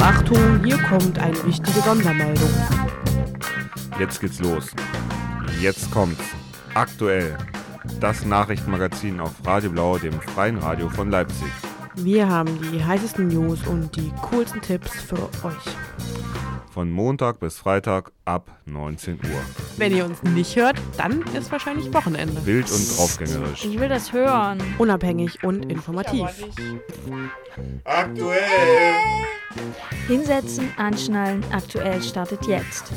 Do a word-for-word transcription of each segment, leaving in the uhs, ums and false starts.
Achtung, hier kommt eine wichtige Sondermeldung. Jetzt geht's los. Jetzt kommt's. Aktuell. Das Nachrichtenmagazin auf Radio Blau, dem freien Radio von Leipzig. Wir haben die heißesten News und die coolsten Tipps für euch. Von Montag bis Freitag ab neunzehn Uhr. Wenn ihr uns nicht hört, dann ist wahrscheinlich Wochenende. Wild und draufgängerisch. Ich will das hören. Unabhängig und informativ. Aktuell! Hinsetzen, anschnallen, aktuell startet jetzt.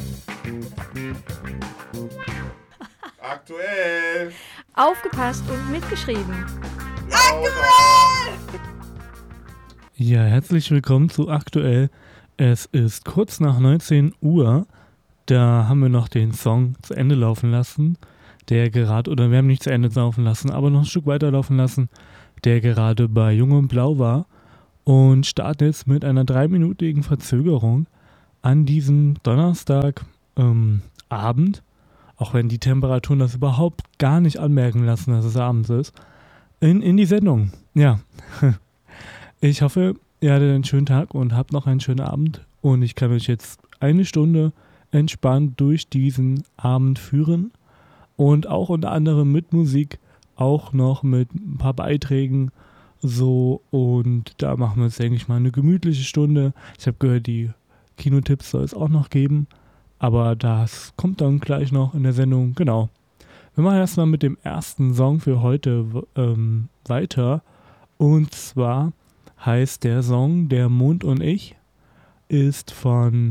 Aktuell! Aufgepasst und mitgeschrieben. Aktuell! Ja, herzlich willkommen zu Aktuell. Es ist kurz nach neunzehn Uhr. Da haben wir noch den Song zu Ende laufen lassen, der gerade, oder wir haben nicht zu Ende laufen lassen, aber noch ein Stück weiter laufen lassen, der gerade bei Jung und Blau war und startet jetzt mit einer dreiminütigen Verzögerung an diesem Donnerstag ähm, Abend, auch wenn die Temperaturen das überhaupt gar nicht anmerken lassen, dass es abends ist, in, in die Sendung. Ja, ich hoffe, ihr hattet einen schönen Tag und habt noch einen schönen Abend und ich kann euch jetzt eine Stunde entspannt durch diesen Abend führen und auch unter anderem mit Musik, auch noch mit ein paar Beiträgen so, und da machen wir jetzt, denke ich mal, eine gemütliche Stunde. Ich habe gehört, die Kinotipps soll es auch noch geben, aber das kommt dann gleich noch in der Sendung, genau. Wir machen erstmal mit dem ersten Song für heute ähm, weiter, und zwar heißt der Song Der Mond und ich, ist von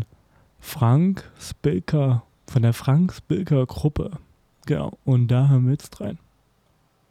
Frank Spilker, von der Frank Spilker Gruppe. Genau, und da hören wir jetzt rein.